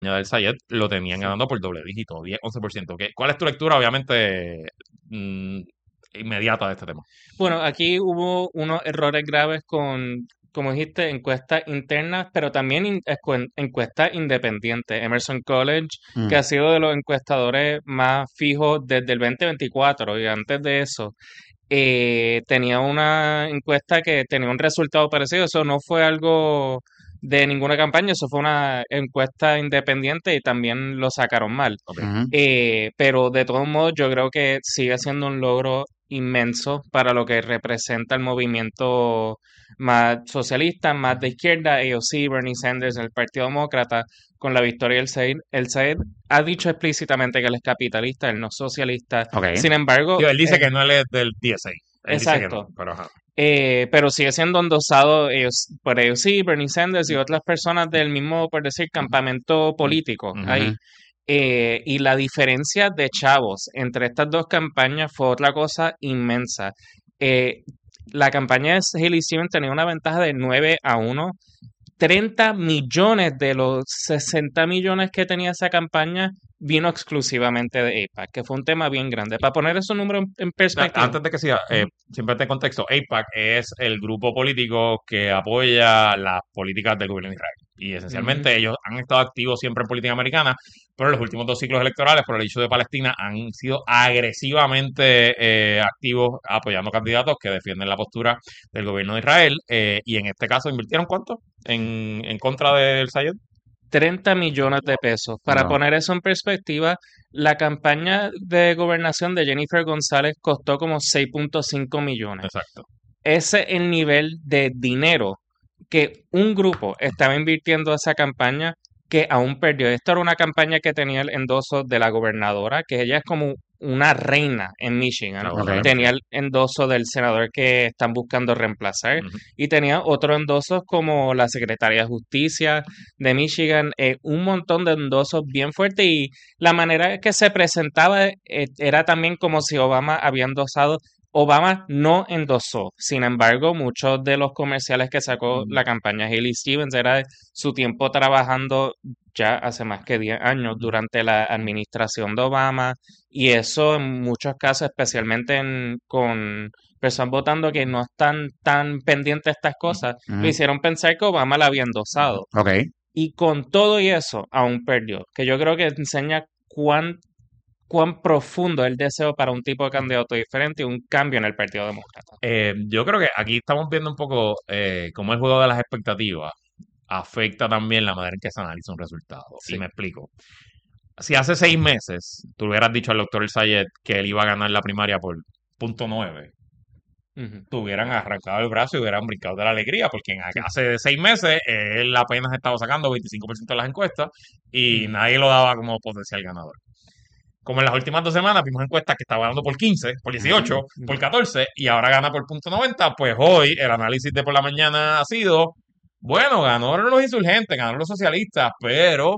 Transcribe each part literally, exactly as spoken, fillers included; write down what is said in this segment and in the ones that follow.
del Sayed lo tenían Sí. ganando por doble dígito, diez, once por ciento. ¿Qué- ¿Cuál es tu lectura, obviamente, mm, inmediata de este tema? Bueno, aquí hubo unos errores graves con, como dijiste, encuestas internas, pero también in- escuen- encuestas independientes. Emerson College, que Mm. ha sido de los encuestadores más fijos desde el dos mil veinticuatro y antes de eso, eh, tenía una encuesta que tenía un resultado parecido. Eso no fue algo de ninguna campaña, eso fue una encuesta independiente y también lo sacaron mal. Ok. Ujú. Eh, pero de todos modos, yo creo que sigue siendo un logro inmenso para lo que representa el movimiento más socialista, más de izquierda, A O C, Bernie Sanders, el Partido Demócrata, con la victoria del Said. El Said ha dicho explícitamente que él es capitalista, él no es socialista. Ok. Sin embargo, Digo, él dice eh, que no él es del D S A. Él dice que no, exacto. pero ajá. Eh, pero sigue siendo endosado ellos, por ellos sí, Bernie Sanders y otras personas del mismo, por decir, campamento político ahí. Ujú. Eh, y la diferencia de chavos entre estas dos campañas fue otra cosa inmensa. Eh, la campaña de Haley Stevens tenía una ventaja de nueve a uno. Treinta millones de los sesenta millones que tenía esa campaña vino exclusivamente de AIPAC, que fue un tema bien grande. Para poner esos números en, en Na- perspectiva. Antes de que siga, eh, Ujú, simplemente en contexto, AIPAC es el grupo político que apoya las políticas del gobierno de Israel. Y ujú. esencialmente ellos han estado activos siempre en política americana, pero en los últimos dos ciclos electorales, por el hecho de Palestina, han sido agresivamente eh, activos apoyando candidatos que defienden la postura del gobierno de Israel. Eh, y en este caso, ¿invirtieron cuánto en, en contra del Sayed? Treinta millones de pesos. Para Wow. poner eso en perspectiva, la campaña de gobernación de Jennifer González costó como seis punto cinco millones. Exacto. Ese es el nivel de dinero que un grupo estaba invirtiendo a esa campaña que aún perdió. Esta era una campaña que tenía el endoso de la gobernadora, que ella es como una reina en Michigan. La gobernadora Ok. de Tenía Michigan. el endoso del senador que están buscando reemplazar Ujú. y tenía otros endosos como la secretaria de Justicia de Michigan, eh, un montón de endosos bien fuertes y la manera que se presentaba eh, era también como si Obama había endosado. Obama no endosó. Sin embargo, muchos de los comerciales que sacó la campaña Haley Stevens era de su tiempo trabajando ya hace más que diez años Ujú. durante la administración de Obama y eso en muchos casos, especialmente en- con personas votando que no están tan pendientes de estas cosas, le Ujú. hicieron pensar que Obama la había endosado. Ok. Y con todo y eso, aún perdió. Que yo creo que enseña cuán cuán profundo es el deseo para un tipo de candidato diferente y un cambio en el Partido Demócrata. Eh, yo creo que aquí estamos viendo un poco eh, cómo el juego de las expectativas afecta también la manera en que se analiza un resultado. Y Sí. me explico. Si hace seis meses tú le hubieras dicho al doctor El Sayed que él iba a ganar la primaria por punto nueve, Ujú. te hubieran arrancado el brazo y hubieran brincado de la alegría, porque en, Sí. hace seis meses eh, él apenas estaba sacando veinticinco por ciento de las encuestas y Ujú. nadie lo daba como potencial ganador. Como en las últimas dos semanas vimos encuestas que estaba ganando por quince, por Ujú. dieciocho, por Ujú. catorce y ahora gana por punto noventa, pues hoy el análisis de por la mañana ha sido, bueno, ganaron los insurgentes, ganaron los socialistas, pero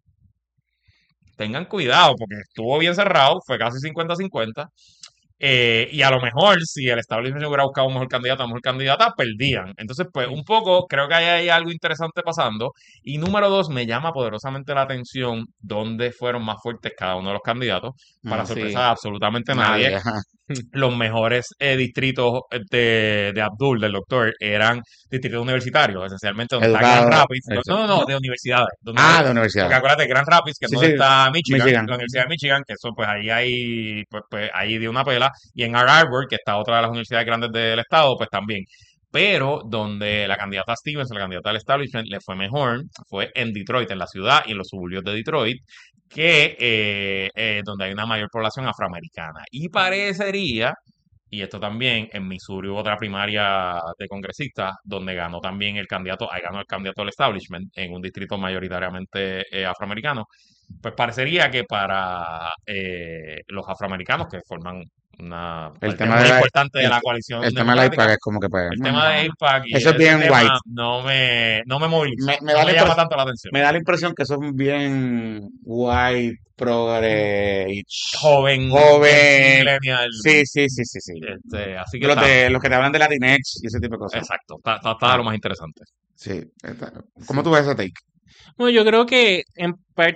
tengan cuidado porque estuvo bien cerrado, fue casi cincuenta cincuenta. Eh, y a lo mejor, si el establishment hubiera buscado un mejor candidato, una mejor candidata, perdían. Entonces, pues, un poco, creo que ahí hay algo interesante pasando. Y número dos, me llama poderosamente la atención dónde fueron más fuertes cada uno de los candidatos. Para Mm. sorpresa Sí. de absolutamente nadie, Nadie. Ajá. los mejores eh, distritos de, de Abdul, del doctor, eran distritos universitarios, esencialmente donde está Grand Educado. Rapids. do- Eso. No, no, no, de universidades. Donde, Ah, de porque universidades. acuérdate, Grand Rapids, que es Sí, donde sí. está Michigan, Michigan. la Universidad de Michigan, que eso, pues ahí hay, pues, pues ahí de una pela. Y en Ann Arbor, que está otra de las universidades grandes del estado, pues también. Pero donde la candidata Stevens, la candidata del establishment, le fue mejor, fue en Detroit, en la ciudad y en los suburbios de Detroit, que eh, eh, donde hay una mayor población afroamericana. Y parecería, y esto también, en Missouri hubo otra primaria de congresistas, donde ganó también el candidato, ahí ganó el candidato del establishment, en un distrito mayoritariamente eh, afroamericano. Pues parecería que para eh, los afroamericanos, que forman una El parte tema muy de la, importante de el, la coalición el tema de la democrática, I P A C es como que pues, el mm, tema de AIPAC y eso es ese bien white. tema no me, no me moviliza, Me, me no da la me llama impres- tanto la atención. me da la impresión que son bien white, progre, y ch- Joven, Gen Z, joven. millennial, Sí, sí, sí, sí, sí. este, así que De los está, de los que te hablan de Latinx y ese tipo de cosas. exacto, está, está, está de Está, lo más interesante. sí, está. ¿Cómo Sí. tú ves ese take? Bueno, yo creo que en parte